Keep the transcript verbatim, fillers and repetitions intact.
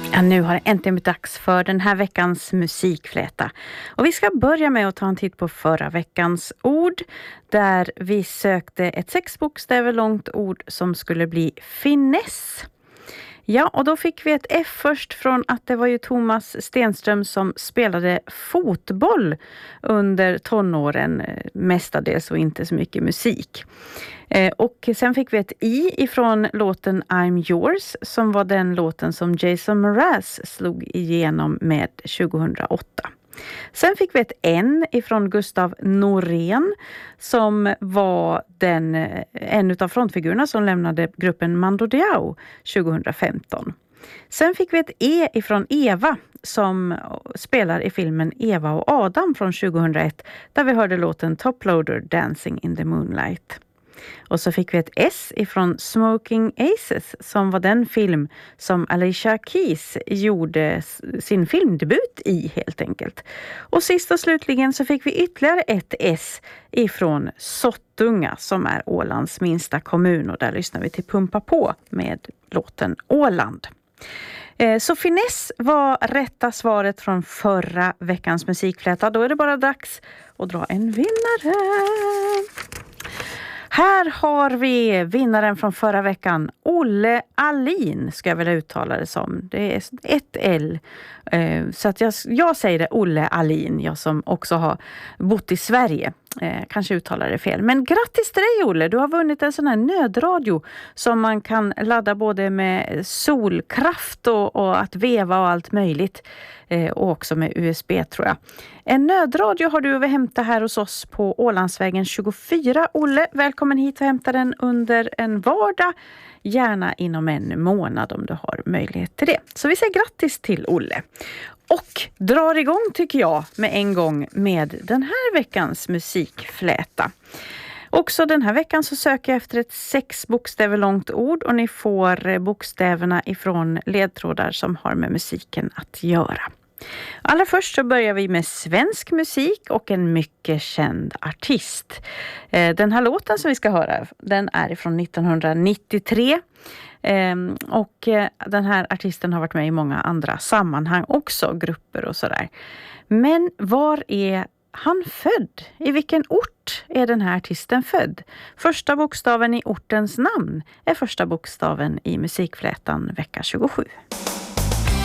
Ja, nu har det äntligen blivit dags för den här veckans musikfläta. Och vi ska börja med att ta en titt på förra veckans ord. Där vi sökte ett sex bokstäver långt ord som skulle bli finess. Ja, och då fick vi ett F först från att det var ju Thomas Stenström som spelade fotboll under tonåren, mestadels och inte så mycket musik. Eh, och sen fick vi ett I ifrån låten I'm Yours som var den låten som Jason Mraz slog igenom med tjugohundraåtta. Sen fick vi ett N ifrån Gustav Norén som var den, en av frontfigurerna som lämnade gruppen Mando Diao tjugohundrafemton. Sen fick vi ett E ifrån Eva som spelar i filmen Eva och Adam från tjugohundraett där vi hörde låten Toploader Dancing in the Moonlight. Och så fick vi ett S ifrån Smoking Aces som var den film som Alicia Keys gjorde sin filmdebut i helt enkelt. Och sist och slutligen så fick vi ytterligare ett S ifrån Sottunga som är Ålands minsta kommun och där lyssnar vi till Pumpa på med låten Åland. Så finess var rätta svaret från förra veckans musikfläta. Då är det bara dags att dra en vinnare. Här har vi vinnaren från förra veckan, Olle Alin, ska jag vilja uttala det som. Det är ett L. Så att jag, jag säger det Olle Alin, jag som också har bott i Sverige. Eh, kanske uttalar det fel. Men grattis till dig Olle, du har vunnit en sån här nödradio som man kan ladda både med solkraft och, och att veva och allt möjligt. Eh, och också med U S B tror jag. En nödradio har du att hämta här hos oss på Ålandsvägen tjugofyra. Olle, välkommen hit och hämta den under en vardag. Gärna inom en månad om du har möjlighet till det. Så vi säger grattis till Olle. Och drar igång tycker jag med en gång med den här veckans musikfläta. Också den här veckan så söker jag efter ett sex bokstäver långt ord och ni får bokstäverna ifrån ledtrådar som har med musiken att göra. Allra först så börjar vi med svensk musik och en mycket känd artist. Den här låten som vi ska höra, den är från nittonhundranittiotre. Och den här artisten har varit med i många andra sammanhang också, grupper och sådär. Men var är han född? I vilken ort är den här artisten född? Första bokstaven i ortens namn är första bokstaven i musikflätan vecka tjugosju.